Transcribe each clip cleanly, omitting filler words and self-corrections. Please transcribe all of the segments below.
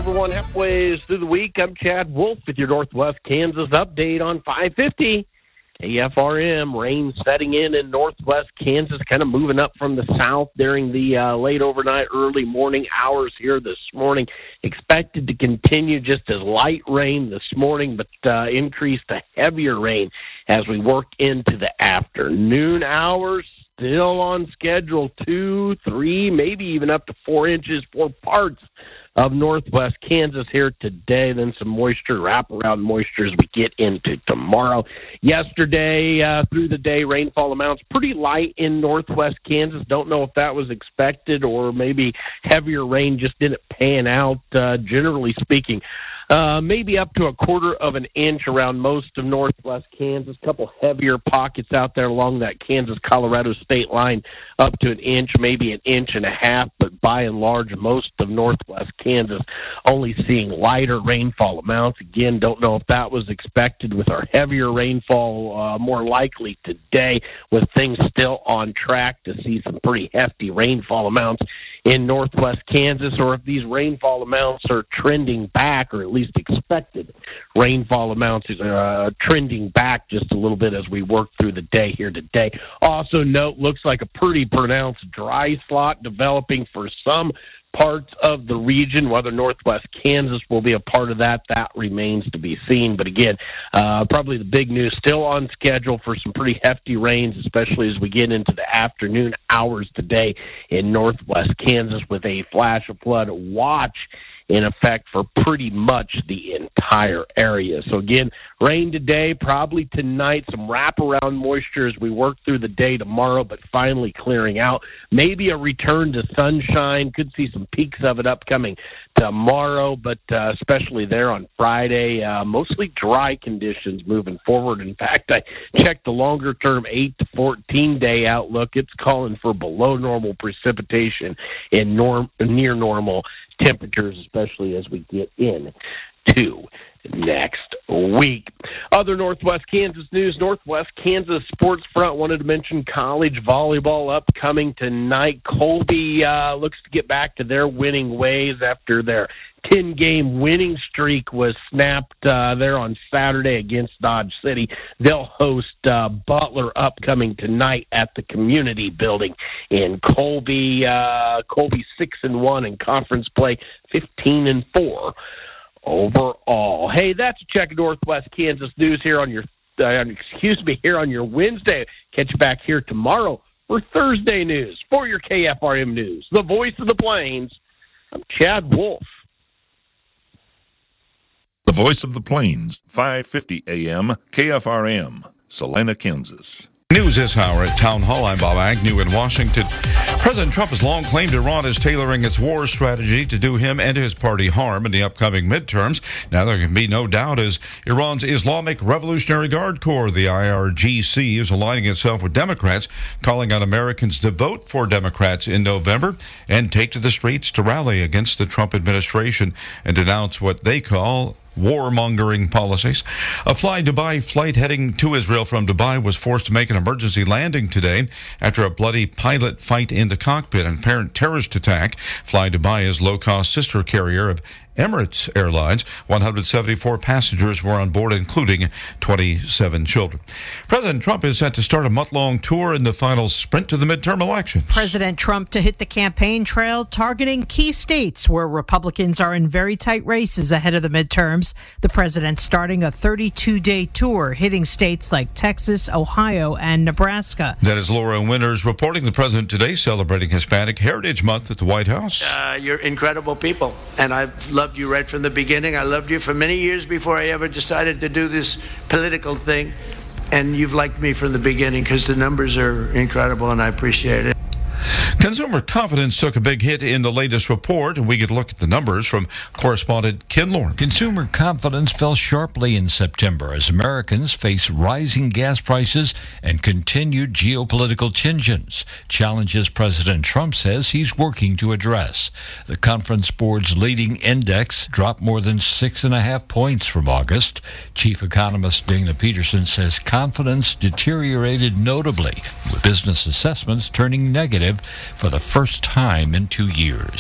everyone. Halfway through the week, I'm Chad Wolf with your Northwest Kansas update on 550 KFRM. Rain setting in Northwest Kansas, kind of moving up from the south during the late overnight, early morning hours here this morning. Expected to continue just as light rain this morning, but increase to heavier rain as we work into the afternoon hours. Still on schedule, 2, 3, maybe even up to 4 inches for parts of Northwest Kansas here today. Then some moisture, wraparound moisture as we get into tomorrow. Yesterday, through the day, rainfall amounts pretty light in Northwest Kansas. Don't know if that was expected or maybe heavier rain just didn't pan out, generally speaking. Maybe up to 1/4 of an inch around most of Northwest Kansas. A couple heavier pockets out there along that Kansas-Colorado state line, up to 1 inch, maybe 1.5 inches. But by and large, most of Northwest Kansas only seeing lighter rainfall amounts. Again, don't know if that was expected with our heavier rainfall, more likely today, with things still on track to see some pretty hefty rainfall amounts in Northwest Kansas, or if these rainfall amounts are trending back, or at least expected rainfall amounts are trending back just a little bit as we work through the day here today. Also note, looks like a pretty pronounced dry slot developing for some parts of the region. Whether Northwest Kansas will be a part of that remains to be seen. But again, probably the big news, still on schedule for some pretty hefty rains, especially as we get into the afternoon hours today in Northwest Kansas, with a flash of flood watch in effect for pretty much the entire area. So again, rain today, probably tonight, some wraparound moisture as we work through the day tomorrow, but finally clearing out. Maybe a return to sunshine. Could see some peaks of it upcoming tomorrow, but especially there on Friday, mostly dry conditions moving forward. In fact, I checked the longer-term 8 to 14-day outlook. It's calling for below normal precipitation in near normal temperatures, especially as we get into next week. Other Northwest Kansas news, Northwest Kansas Sports Front wanted to mention college volleyball upcoming tonight. Colby looks to get back to their winning ways after their 10-game winning streak was snapped there on Saturday against Dodge City. They'll host Butler upcoming tonight at the Community Building in Colby. Colby 6-1 in conference play, 15-4 overall. Hey, that's a check of Northwest Kansas news here on your here on your Wednesday. Catch you back here tomorrow for Thursday news. For your KFRM News, the voice of the Plains, I'm Chad Wolf. The voice of the Plains, 550 AM, KFRM, Salina, Kansas. News this hour at Town Hall. I'm Bob Agnew in Washington. President Trump has long claimed Iran is tailoring its war strategy to do him and his party harm in the upcoming midterms. Now, there can be no doubt as Iran's Islamic Revolutionary Guard Corps, the IRGC, is aligning itself with Democrats, calling on Americans to vote for Democrats in November and take to the streets to rally against the Trump administration and denounce what they call warmongering policies. A Fly Dubai flight heading to Israel from Dubai was forced to make an emergency landing today after a bloody pilot fight in the cockpit and apparent terrorist attack. Fly Dubai is low-cost sister carrier of Emirates Airlines. 174 passengers were on board, including 27 children. President Trump is set to start a month-long tour in the final sprint to the midterm elections. President Trump to hit the campaign trail, targeting key states where Republicans are in very tight races ahead of the midterms. The president starting a 32-day tour, hitting states like Texas, Ohio, and Nebraska. That is Laura Winters reporting. The president today celebrating Hispanic Heritage Month at the White House. You're incredible people, and I've loved you right from the beginning. I loved you for many years before I ever decided to do this political thing, and you've liked me from the beginning because the numbers are incredible, and I appreciate it. Consumer confidence took a big hit in the latest report, and we get a look at the numbers from correspondent Ken Lorne. Consumer confidence fell sharply in September as Americans face rising gas prices and continued geopolitical tensions, challenges President Trump says he's working to address. The Conference Board's leading index dropped more than 6.5 points from August. Chief economist Dana Peterson says confidence deteriorated notably, with business assessments turning negative for the first time in 2 years.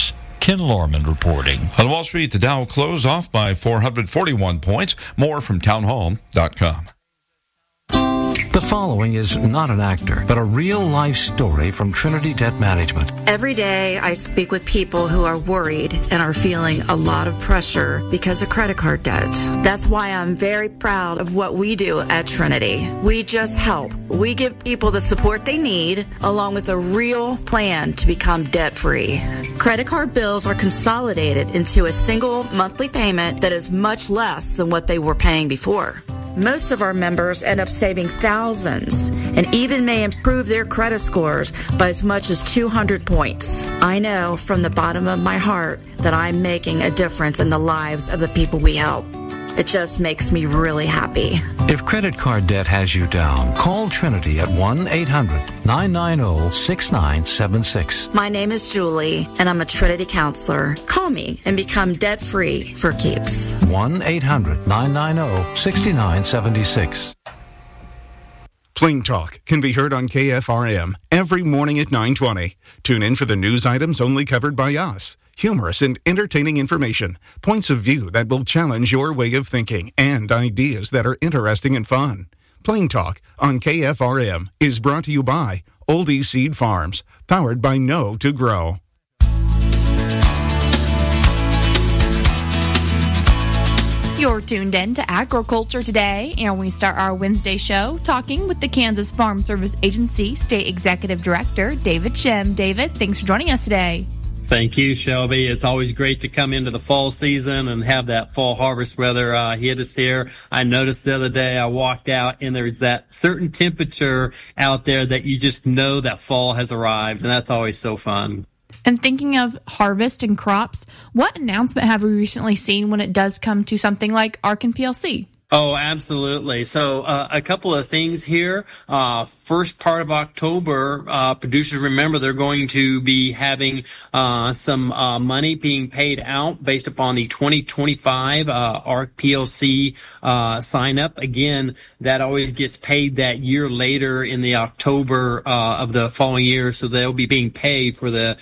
Ken Lorman reporting. On Wall Street, the Dow closed off by 441 points. More from townhall.com. The following is not an actor, but a real-life story from Trinity Debt Management. Every day I speak with people who are worried and are feeling a lot of pressure because of credit card debt. That's why I'm very proud of what we do at Trinity. We just help. We give people the support they need, along with a real plan to become debt-free. Credit card bills are consolidated into a single monthly payment that is much less than what they were paying before. Most of our members end up saving thousands and even may improve their credit scores by as much as 200 points. I know from the bottom of my heart that I'm making a difference in the lives of the people we help. It just makes me really happy. If credit card debt has you down, call Trinity at 1-800-990-6976. My name is Julie, and I'm a Trinity counselor. Call me and become debt-free for keeps. 1-800-990-6976. Plain Talk can be heard on KFRM every morning at 9:20. Tune in for the news items only covered by us. Humorous and entertaining information, points of view that will challenge your way of thinking, and ideas that are interesting and fun. Plain Talk on KFRM is brought to you by Oldie Seed Farms, powered by Know to Grow. You're tuned in to Agriculture Today, and we start our Wednesday show talking with the Kansas Farm Service Agency State Executive Director, David Shim. David, thanks for joining us today. Thank you, Shelby. It's always great to come into the fall season and have that fall harvest weather hit us here. I noticed the other day I walked out and there's that certain temperature out there that you just know that fall has arrived, and that's always so fun. And thinking of harvest and crops, what announcement have we recently seen when it does come to something like Arkin PLC? Oh, absolutely. So a couple of things here. First part of October, producers, remember, they're going to be having some money being paid out based upon the 2025 ARC PLC sign up. Again, that always gets paid that year later in the October of the following year. So they'll be being paid for the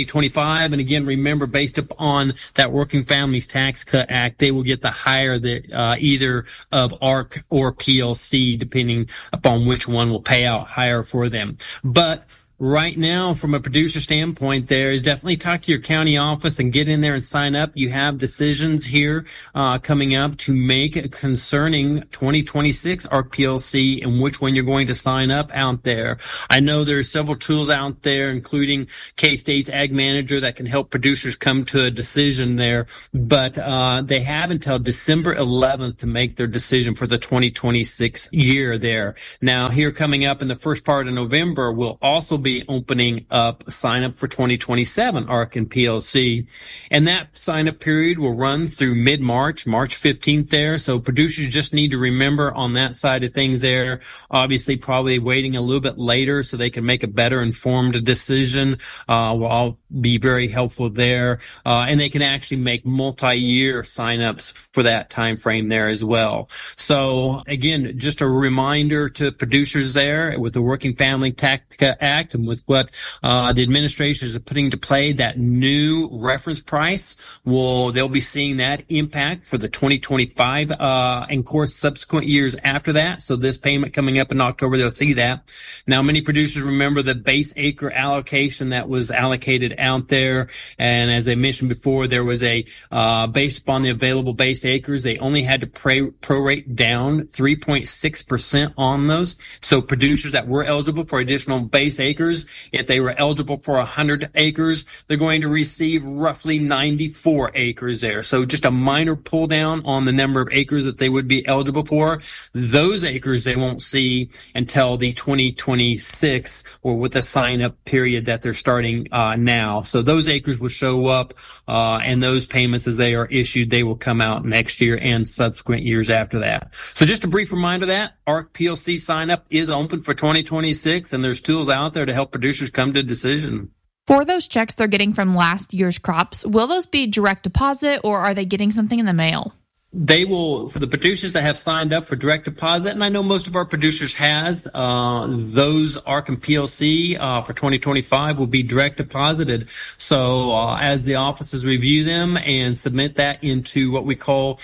2025. And again, remember, based upon that Working Families Tax Cut Act, they will get the higher the either of ARC or PLC, depending upon which one will pay out higher for them. But right now, from a producer standpoint, there is definitely talk to your county office and get in there and sign up. You have decisions here coming up to make concerning 2026 ARC PLC and which one you're going to sign up out there. I know there's several tools out there, including K-State's Ag Manager, that can help producers come to a decision there. But they have until December 11th to make their decision for the 2026 year there. Now, here coming up in the first part of November, we'll also be opening up sign up for 2027 ARC and PLC, and that sign up period will run through mid-March, March 15th there. So producers just need to remember on that side of things there, obviously probably waiting a little bit later so they can make a better informed decision will all be very helpful there, and they can actually make multi-year sign-ups for that time frame there as well. So again, just a reminder to producers there with the Working Family Tax Act and with what the administrators are putting into play, that new reference price they'll be seeing that impact for the 2025 and of course subsequent years after that. So this payment coming up in October, they'll see that. Now, many producers remember the base acre allocation that was allocated out there, and as I mentioned before, there was a based upon the available base acres, they only had to prorate down 3.6% on those. So producers that were eligible for additional base acres, if they were eligible for 100 acres, they're going to receive roughly 94 acres there. So just a minor pull down on the number of acres that they would be eligible for. Those acres they won't see until the 2026 or with the sign up period that they're starting now. So those acres will show up and those payments as they are issued, they will come out next year and subsequent years after that. So just a brief reminder that ARC PLC sign up is open for 2026, and there's tools out there to help producers come to a decision. For those checks they're getting from last year's crops, will those be direct deposit or are they getting something in the mail? They will, for the producers that have signed up for direct deposit, and I know most of our producers those ARC and PLC for 2025 will be direct deposited. So as the offices review them and submit that into what we call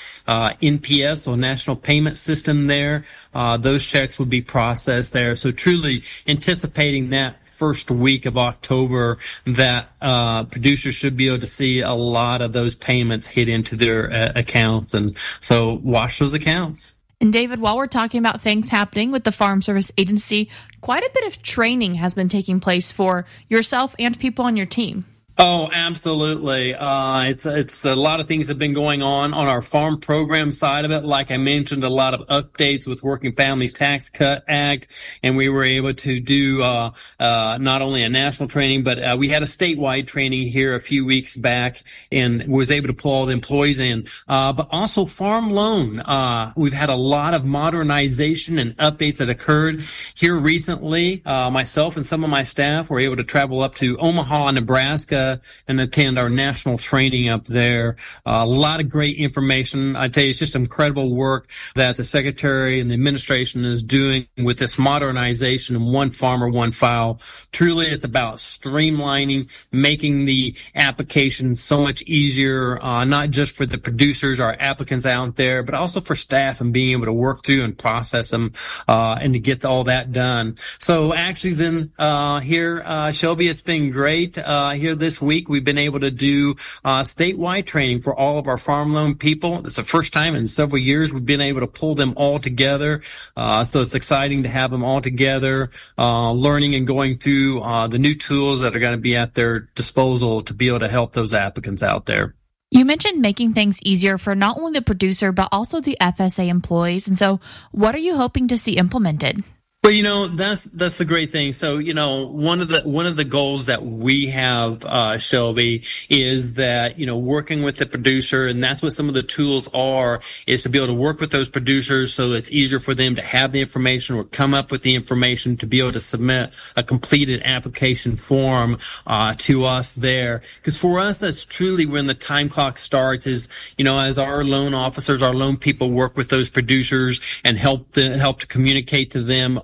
NPS, or National Payment System there, those checks will be processed there. So truly anticipating that first week of October that producers should be able to see a lot of those payments hit into their accounts. And so watch those accounts. And David, while we're talking about things happening with the Farm Service Agency, quite a bit of training has been taking place for yourself and people on your team. Oh, absolutely. It's a lot of things have been going on our farm program side of it. Like I mentioned, a lot of updates with Working Families Tax Cut Act, and we were able to do not only a national training, but we had a statewide training here a few weeks back, and was able to pull all the employees in. But also farm loan. We've had a lot of modernization and updates that occurred here recently. Myself and some of my staff were able to travel up to Omaha, Nebraska, and attend our national training up there. A lot of great information. I tell you, it's just incredible work that the Secretary and the administration is doing with this modernization and one farmer, one file. Truly, it's about streamlining, making the application so much easier, not just for the producers, our applicants out there, but also for staff and being able to work through and process them, and to get all that done. So actually then, here, Shelby, it's been great, here this week. We've been able to do statewide training for all of our farm loan people. It's the first time in several years we've been able to pull them all together. So it's exciting to have them all together, learning and going through the new tools that are going to be at their disposal to be able to help those applicants out there. You mentioned making things easier for not only the producer, but also the FSA employees. And so what are you hoping to see implemented? Well, that's the great thing. So, one of the goals that we have, Shelby, is that, working with the producer, and that's what some of the tools are, is to be able to work with those producers so it's easier for them to have the information or come up with the information to be able to submit a completed application form, to us there. Because for us, that's truly when the time clock starts is, as our loan officers, our loan people work with those producers and help to communicate to them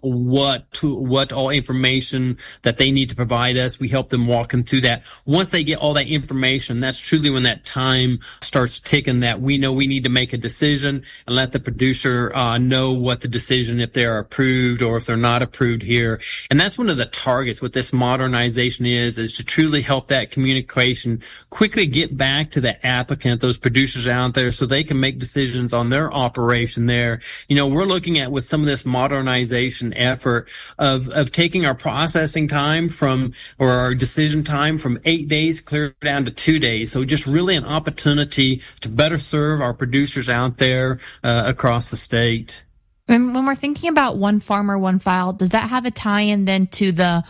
what all information that they need to provide us. We help them walk them through that. Once they get all that information, that's truly when that time starts ticking, that we know we need to make a decision and let the producer know what the decision, if they're approved or if they're not approved here. And that's one of the targets with this modernization is to truly help that communication quickly get back to the applicant, those producers out there, so they can make decisions on their operation there. We're looking at with some of this modernization effort of taking our processing time or our decision time from 8 days clear down to 2 days. So just really an opportunity to better serve our producers out there across the state. And when we're thinking about one farmer, one file, does that have a tie-in then to the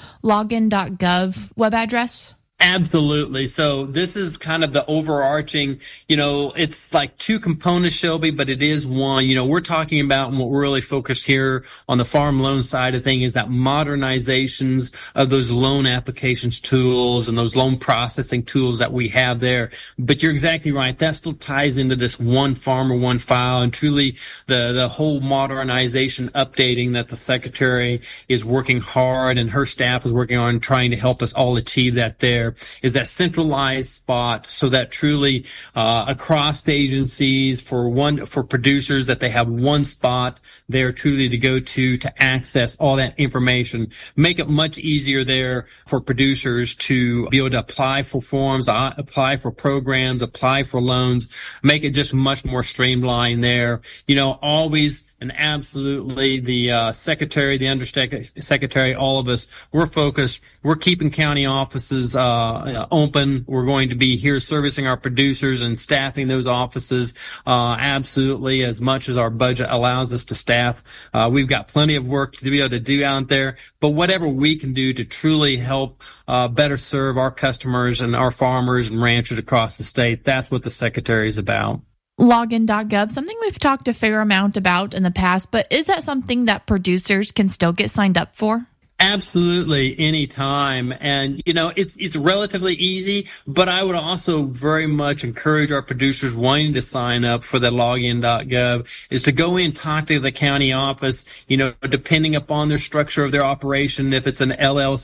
login.gov web address? Absolutely. So this is kind of the overarching, it's like two components, Shelby, but it is one. We're talking about, and what we're really focused here on the farm loan side of things is that modernizations of those loan applications tools and those loan processing tools that we have there. But you're exactly right. That still ties into this one farmer, one file, and truly the whole modernization updating that the Secretary is working hard and her staff is working on trying to help us all achieve that there. Is that centralized spot so that truly across agencies for producers that they have one spot there truly to go to access all that information, make it much easier there for producers to be able to apply for forms, apply for programs, apply for loans, make it just much more streamlined there. Always and absolutely the secretary, the undersecretary, all of us, we're focused. We're keeping county offices open. We're going to be here servicing our producers and staffing those offices absolutely as much as our budget allows us to staff. We've got plenty of work to be able to do out there, but whatever we can do to truly help better serve our customers and our farmers and ranchers across the state, that's what the secretary is about. Login.gov, something we've talked a fair amount about in the past, but is that something that producers can still get signed up for? Absolutely, anytime. And, it's relatively easy, but I would also very much encourage our producers wanting to sign up for the login.gov is to go in, talk to the county office, depending upon their structure of their operation, if it's an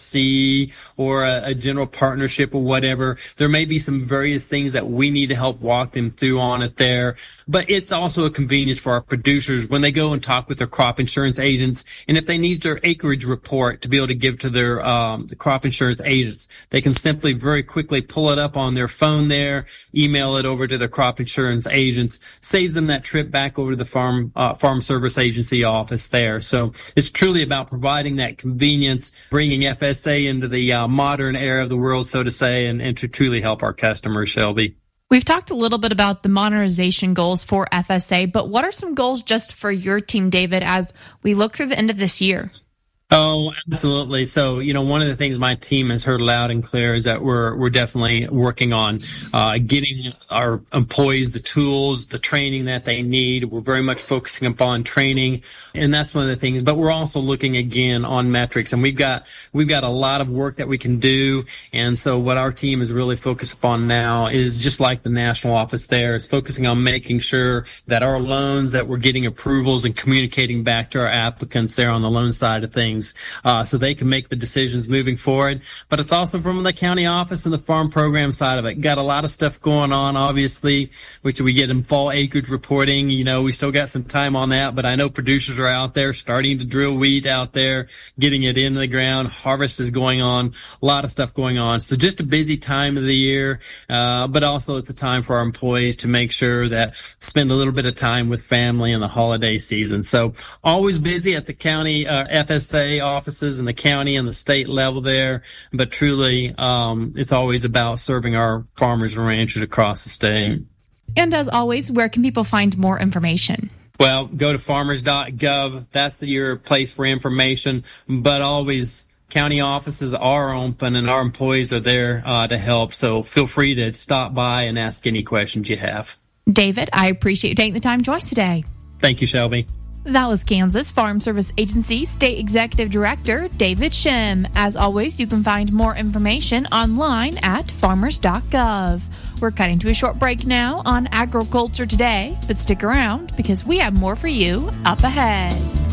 LLC or a general partnership or whatever, there may be some various things that we need to help walk them through on it there. But it's also a convenience for our producers when they go and talk with their crop insurance agents, and if they need their acreage report to be able to give to their the crop insurance agents, they can simply very quickly pull it up on their phone there, email it over to their crop insurance agents, saves them that trip back over to the farm service agency office there. So it's truly about providing that convenience, bringing FSA into the modern era of the world, so to say, and to truly help our customers, Shelby. We've talked a little bit about the modernization goals for FSA, but what are some goals just for your team, David, as we look through the end of this year? Oh, absolutely. So, one of the things my team has heard loud and clear is that we're definitely working on getting our employees the tools, the training that they need. We're very much focusing upon training, and that's one of the things. But we're also looking again on metrics, and we've got a lot of work that we can do. And so, what our team is really focused upon now is just like the national office there, is focusing on making sure that our loans, that we're getting approvals and communicating back to our applicants there on the loan side of things. So they can make the decisions moving forward. But it's also from the county office and the farm program side of it. Got a lot of stuff going on, obviously, which we get in fall acreage reporting. We still got some time on that, but I know producers are out there starting to drill wheat out there, getting it into the ground. Harvest is going on, a lot of stuff going on. So just a busy time of the year, but also it's a time for our employees to make sure that spend a little bit of time with family in the holiday season. So always busy at the county FSA offices in the county and the state level there, but truly it's always about serving our farmers and ranchers across the state. And as always, where can people find more information? Well, go to farmers.gov. That's your place for information, but always county offices are open and our employees are there to help, so feel free to stop by and ask any questions you have. David, I appreciate you taking the time to join us today. Thank you, Shelby. That was Kansas Farm Service Agency State Executive Director David Shim. As always, you can find more information online at farmers.gov. We're cutting to a short break now on Agriculture Today, but stick around because we have more for you up ahead.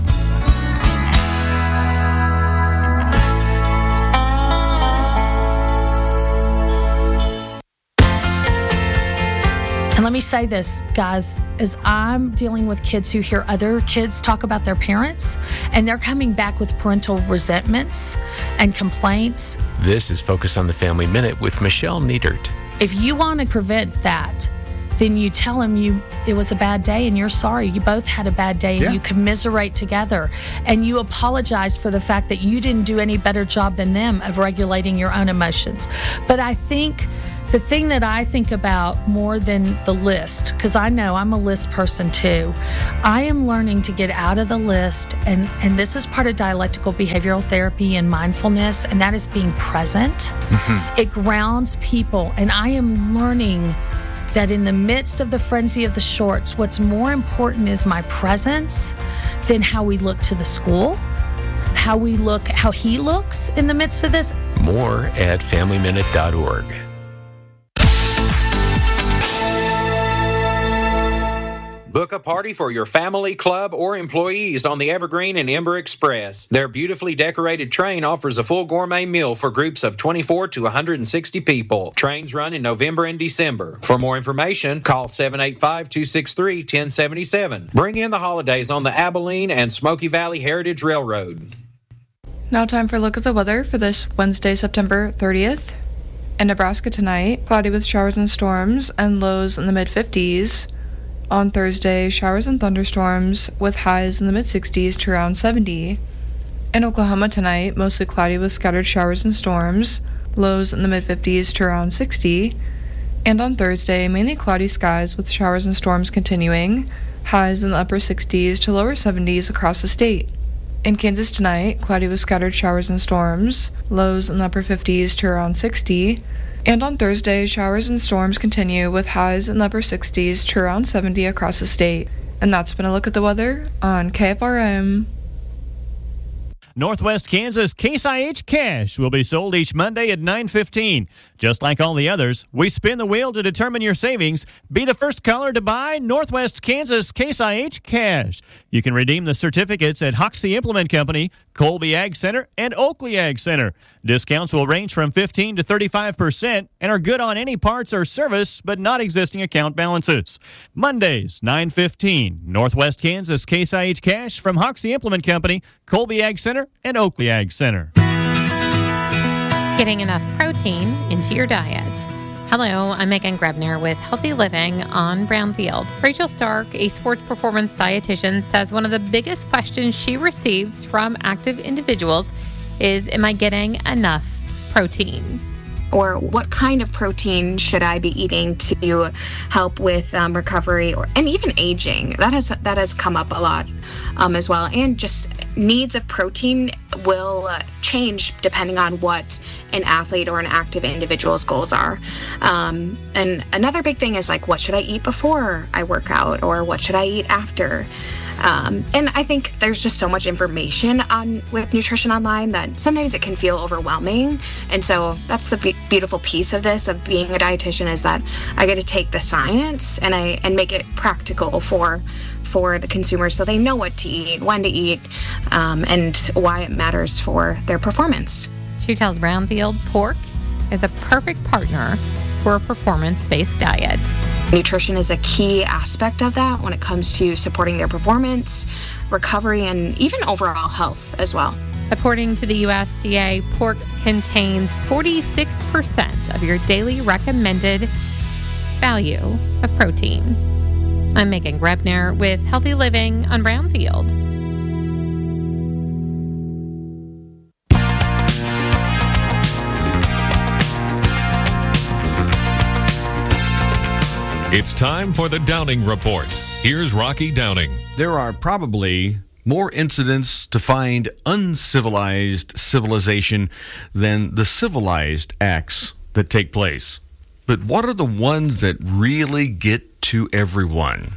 And let me say this, guys, as I'm dealing with kids who hear other kids talk about their parents, and they're coming back with parental resentments and complaints. This is Focus on the Family Minute with Michelle Niedert. If you want to prevent that, then you tell them it was a bad day and you're sorry. You both had a bad day and you commiserate together. And you apologize for the fact that you didn't do any better job than them of regulating your own emotions. But I think the thing that I think about more than the list, because I know I'm a list person too, I am learning to get out of the list, and this is part of dialectical behavioral therapy and mindfulness, and that is being present. Mm-hmm. It grounds people, and I am learning that in the midst of the frenzy of the shorts, what's more important is my presence than how we look to the school, how he looks in the midst of this. More at FamilyMinute.org. Book a party for your family, club, or employees on the Evergreen and Ember Express. Their beautifully decorated train offers a full gourmet meal for groups of 24 to 160 people. Trains run in November and December. For more information, call 785-263-1077. Bring in the holidays on the Abilene and Smoky Valley Heritage Railroad. Now time for a look at the weather for this Wednesday, September 30th. In Nebraska tonight, cloudy with showers and storms and lows in the mid-50s. On Thursday, showers and thunderstorms with highs in the mid-60s to around 70. In Oklahoma tonight, mostly cloudy with scattered showers and storms, lows in the mid-50s to around 60. And on Thursday, mainly cloudy skies with showers and storms continuing, highs in the upper 60s to lower 70s across the state. In Kansas tonight, cloudy with scattered showers and storms, lows in the upper 50s to around 60. And on Thursday, showers and storms continue with highs in the upper 60s to around 70 across the state. And that's been a look at the weather on KFRM. Northwest Kansas Case IH Cash will be sold each Monday at 9:15. Just like all the others, we spin the wheel to determine your savings. Be the first caller to buy Northwest Kansas Case IH Cash. You can redeem the certificates at Hoxie Implement Company, Colby Ag Center, and Oakley Ag Center. Discounts will range from 15 to 35% and are good on any parts or service, but not existing account balances. Mondays, 9:15, Northwest Kansas Case IH Cash from Hoxie Implement Company, Colby Ag Center, and Oakley Ag Center. Getting enough protein into your diet. Hello, I'm Megan Grebner with Healthy Living on Brownfield. Rachel Stark, a sports performance dietitian, says one of the biggest questions she receives from active individuals is, am I getting enough protein? Or what kind of protein should I be eating to help with recovery and even aging? That has come up a lot as well. And just needs of protein will change depending on what an athlete or an active individual's goals are. And another big thing is like, what should I eat before I work out, or what should I eat after? And I think there's just so much information with nutrition online that sometimes it can feel overwhelming. And so that's the beautiful piece of this, of being a dietitian, is that I get to take the science and make it practical for the consumer, so they know what to eat, when to eat, and why it matters for their performance. She tells Brownfield pork is a perfect partner for a performance-based diet. Nutrition is a key aspect of that when it comes to supporting their performance, recovery, and even overall health as well. According to the USDA, pork contains 46% of your daily recommended value of protein. I'm Megan Grebner with Healthy Living on Brownfield. It's time for the Downing Report. Here's Rocky Downing. There are probably more incidents to find uncivilized civilization than the civilized acts that take place. But what are the ones that really get to everyone?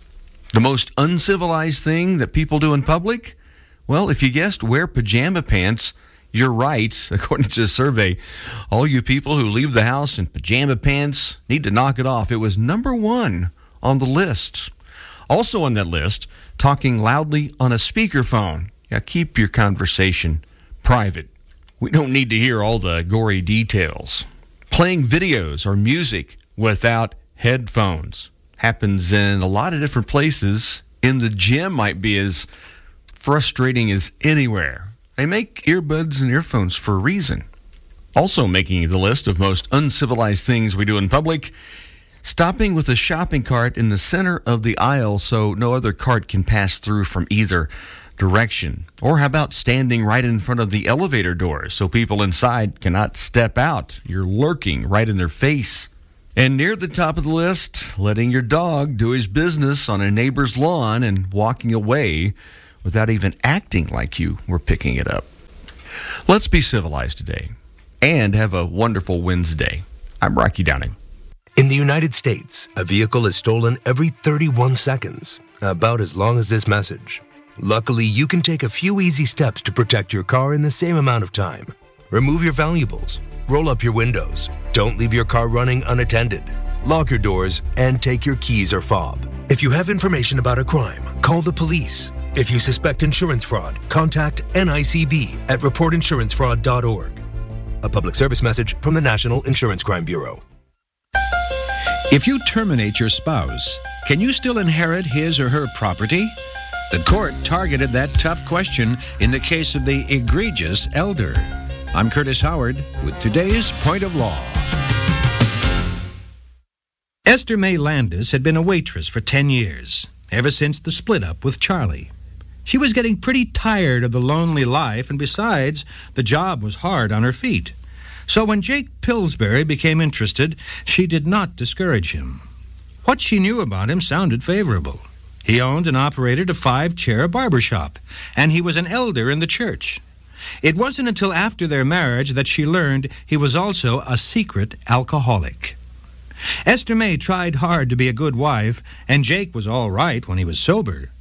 The most uncivilized thing that people do in public? Well, if you guessed wear pajama pants, you're right. According to a survey, all you people who leave the house in pajama pants need to knock it off. It was number one on the list. Also on that list, talking loudly on a speakerphone. Yeah, keep your conversation private. We don't need to hear all the gory details. Playing videos or music without headphones. Happens in a lot of different places. In the gym might be as frustrating as anywhere. They make earbuds and earphones for a reason. Also making the list of most uncivilized things we do in public, stopping with a shopping cart in the center of the aisle so no other cart can pass through from either direction. Or how about standing right in front of the elevator doors so people inside cannot step out? You're lurking right in their face. And near the top of the list, letting your dog do his business on a neighbor's lawn and walking away without even acting like you were picking it up. Let's be civilized today and have a wonderful Wednesday. I'm Rocky Downing. In the United States, a vehicle is stolen every 31 seconds, about as long as this message. Luckily, you can take a few easy steps to protect your car in the same amount of time. Remove your valuables, roll up your windows, don't leave your car running unattended, lock your doors, and take your keys or fob. If you have information about a crime, call the police. If you suspect insurance fraud, contact NICB at reportinsurancefraud.org. A public service message from the National Insurance Crime Bureau. If you terminate your spouse, can you still inherit his or her property? The court targeted that tough question in the case of the egregious elder. I'm Curtis Howard with today's Point of Law. Esther Mae Landis had been a waitress for 10 years, ever since the split-up with Charlie. She was getting pretty tired of the lonely life, and besides, the job was hard on her feet. So when Jake Pillsbury became interested, she did not discourage him. What she knew about him sounded favorable. He owned and operated a 5-chair barbershop, and he was an elder in the church. It wasn't until after their marriage that she learned he was also a secret alcoholic. Esther Mae tried hard to be a good wife, and Jake was all right when he was sober.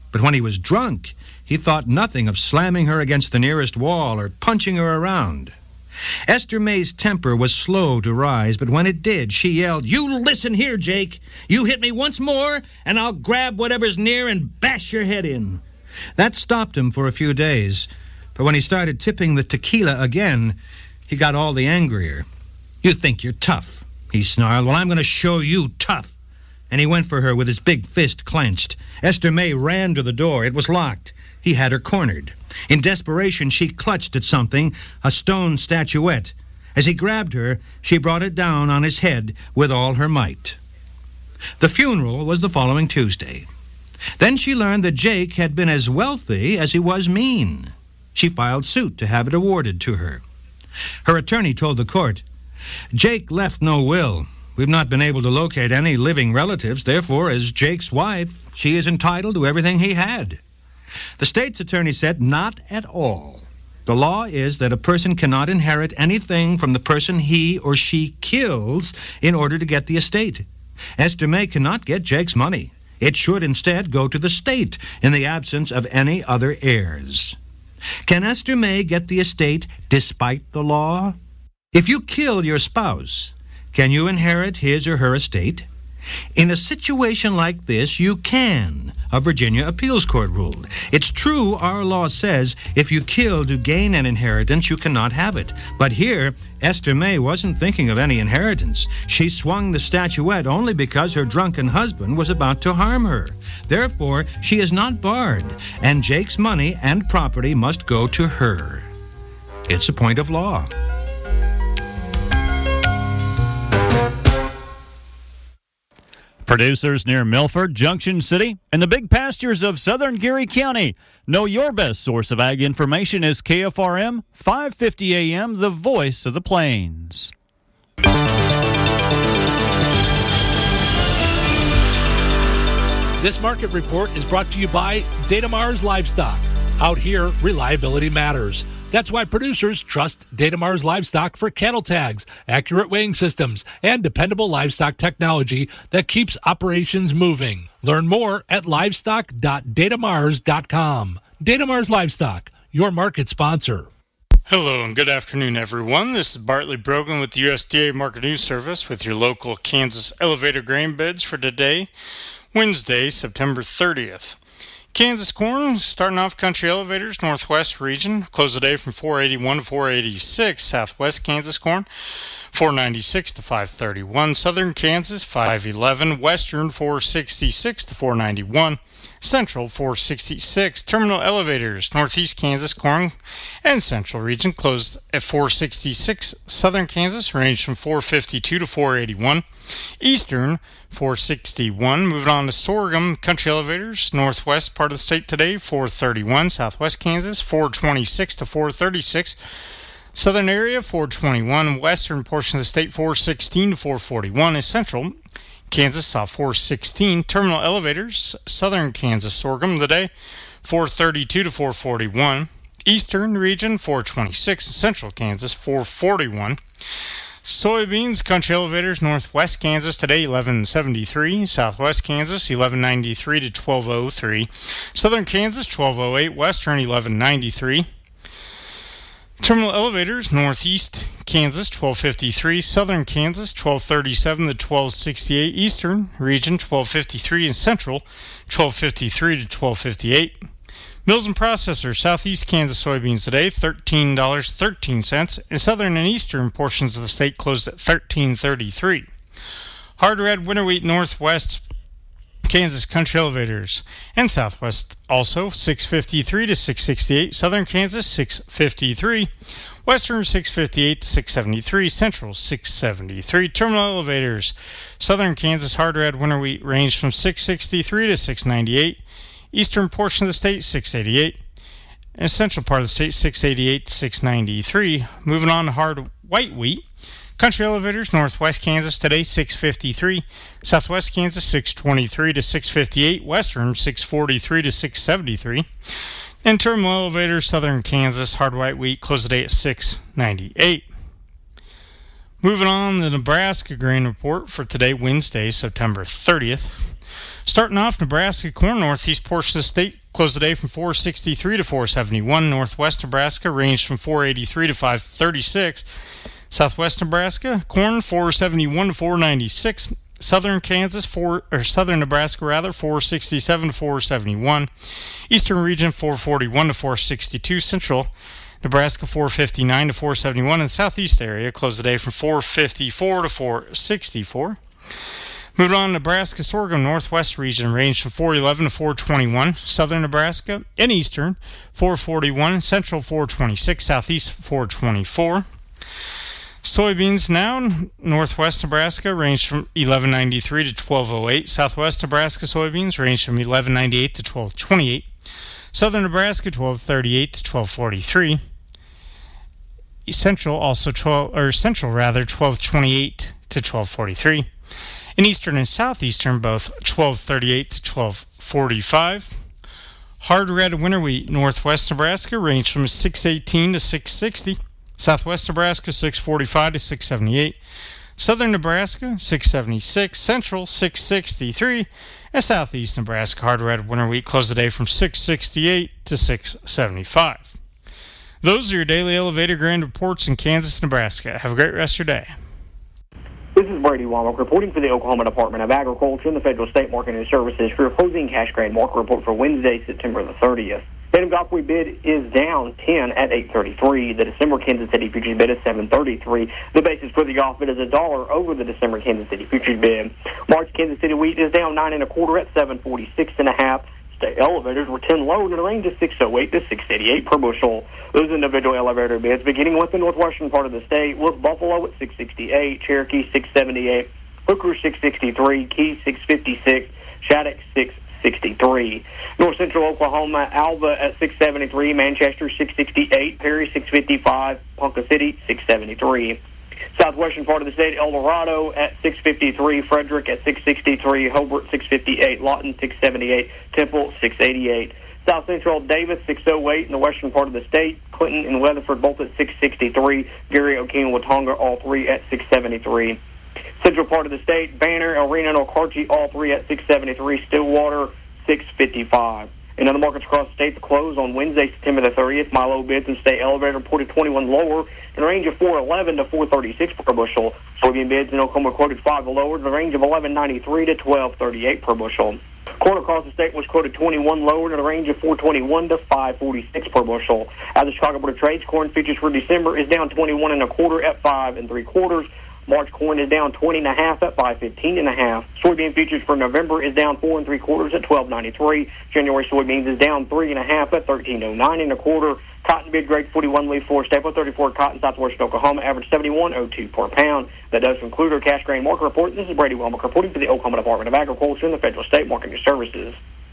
But when he was drunk, he thought nothing of slamming her against the nearest wall or punching her around. Esther May's temper was slow to rise, but when it did, she yelled, "You listen here, Jake. You hit me once more, and I'll grab whatever's near and bash your head in." That stopped him for a few days, but when he started tipping the tequila again, he got all the angrier. "You think you're tough," he snarled. "Well, I'm going to show you tough." And he went for her with his big fist clenched. Esther May ran to the door. It was locked. He had her cornered. In desperation, she clutched at something, a stone statuette. As he grabbed her, she brought it down on his head with all her might. The funeral was the following Tuesday. Then she learned that Jake had been as wealthy as he was mean. She filed suit to have it awarded to her. Her attorney told the court, "Jake left no will. We've not been able to locate any living relatives. Therefore, as Jake's wife, she is entitled to everything he had." The state's attorney said, "Not at all. The law is that a person cannot inherit anything from the person he or she kills in order to get the estate. Esther May cannot get Jake's money. It should instead go to the state in the absence of any other heirs." Can Esther May get the estate despite the law? If you kill your spouse, can you inherit his or her estate? In a situation like this, you can, a Virginia appeals court ruled. It's true our law says if you kill to gain an inheritance, you cannot have it. But here, Esther May wasn't thinking of any inheritance. She swung the statuette only because her drunken husband was about to harm her. Therefore, she is not barred, and Jake's money and property must go to her. It's a point of law. Producers near Milford, Junction City, and the big pastures of southern Geary County know your best source of ag information is KFRM 550 AM, the voice of the plains. This market report is brought to you by Datamars Livestock. Out here, reliability matters. That's why producers trust Datamars Livestock for cattle tags, accurate weighing systems, and dependable livestock technology that keeps operations moving. Learn more at livestock.datamars.com. Datamars Livestock, your market sponsor. Hello and good afternoon, everyone. This is Bartley Brogan with the USDA Market News Service with your local Kansas elevator grain bids for today, Wednesday, September 30th. Kansas corn, starting off country elevators, northwest region, close the day from 481 to 486. Southwest Kansas corn, 496 to 531. Southern Kansas, 511. Western, 466 to 491. Central, 466. Terminal elevators, northeast Kansas corn and central region, closed at 466. Southern Kansas ranged from 452 to 481. Eastern, 461. Moving on to sorghum, country elevators, northwest part of the state today, 431. Southwest Kansas, 426 to 436. Southern area, 421. Western portion of the state, 416 to 441. And central Kansas saw 416. Terminal elevators, southern Kansas sorghum today, 432 to 441. Eastern region, 426. Central Kansas, 441. Soybeans, country elevators, northwest Kansas today, 1173. Southwest Kansas, 1193 to 1203. Southern Kansas, 1208. Western, 1193. Terminal elevators, northeast Kansas, 1253. Southern Kansas, 1237 to 1268. Eastern region, 1253. And central, 1253 to 1258. Mills and processors, southeast Kansas soybeans today, $13.13, and southern and eastern portions of the state closed at $13.33. Hard red winter wheat, northwest Kansas country elevators and southwest also $6.53 to $6.68. Southern Kansas $6.53. Western $6.58 to $6.73. Central $6.73. Terminal elevators, southern Kansas hard red winter wheat ranged from $6.63 to $6.98. Eastern portion of the state, $6.88. And central part of the state, $6.88 to $6.93. Moving on to hard white wheat. Country elevators, northwest Kansas today, $6.53. Southwest Kansas, $6.23 to $6.58. Western, $6.43 to $6.73. And terminal elevators, southern Kansas, hard white wheat, closed the day at $6.98. Moving on, the Nebraska grain report for today, Wednesday, September 30th. Starting off, Nebraska corn, northeast portion of the state closed the day from 463 to 471. Northwest Nebraska ranged from 483 to 536. Southwest Nebraska corn 471 to 496. Southern Nebraska 467 to 471. Eastern region 441 to 462. Central Nebraska 459 to 471, and southeast area closed the day from 454 to 464. Moving on, Nebraska sorghum northwest region ranged from 411 to 421. Southern Nebraska and eastern 441, central 426, southeast 424. Soybeans now, northwest Nebraska ranged from 1193 to 1208. Southwest Nebraska soybeans ranged from 1198 to 1228. Southern Nebraska 1238 to 1243. Central 1228 to 1243. And eastern and southeastern both 1238 to 1245. Hard red winter wheat northwest Nebraska ranged from 618 to 660. Southwest Nebraska 645 to 678. Southern Nebraska 676. Central 663. And southeast Nebraska hard red winter wheat closed the day from 668 to 675. Those are your daily elevator grain reports in Kansas, Nebraska. Have a great rest of your day. This is Brady Womack reporting for the Oklahoma Department of Agriculture and the Federal State Marketing Services for your closing cash grain market report for Wednesday, September the 30th. Native Gulfwheat bid is down 10 at 8.33. The December Kansas City futures bid is 7.33. The basis for the off bid is $1 over the December Kansas City futures bid. March Kansas City wheat is down 9 1/4 at 7.46.5. State elevators were 10 low in a range of 608 to 688 per bushel. Those individual elevator bids, beginning with the northwestern part of the state, was Buffalo at 668, Cherokee 678, Hooker 663, Key 656, Shattuck 663. North Central Oklahoma, Alva at 673, Manchester 668, Perry 655, Ponca City 673. Southwestern part of the state, El Dorado at 653, Frederick at 663, Hobart 658, Lawton 678, Temple 688. South Central, Davis 608 in the western part of the state, Clinton and Weatherford both at 663, Gary, Okina, Watonga all three at 673. Central part of the state, Banner, El Reno, and Okarche all three at 673, Stillwater 655. In other markets across the state, the close on Wednesday, September the 30th, my low bids and state elevator reported 21 lower in a range of 411 to 436 per bushel. Soybean bids in Oklahoma quoted 5 lower in a range of 1193 to 1238 per bushel. Corn across the state was quoted 21 lower in a range of 421 to 546 per bushel. As the Chicago Board of Trade, corn futures for December is down 21 1/4 at 5 3/4. March corn is down 20 1/2 at 515 1/2. Soybean futures for November is down 4 3/4 at 1293. January soybeans is down 3 1/2 at 1309 1/4. Cotton bid grade 41 leaf 4 staple 34 cotton southwestern Oklahoma average 71.02 per pound. That does conclude our cash grain market report. This is Brady Womack reporting for the Oklahoma Department of Agriculture and the Federal State Marketing Services.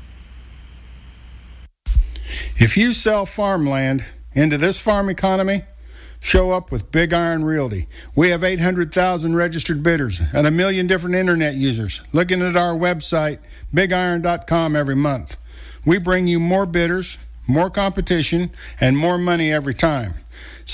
If you sell farmland into this farm economy, show up with Big Iron Realty. We have 800,000 registered bidders and 1 million different internet users looking at our website, bigiron.com, every month. We bring you more bidders, more competition, and more money every time.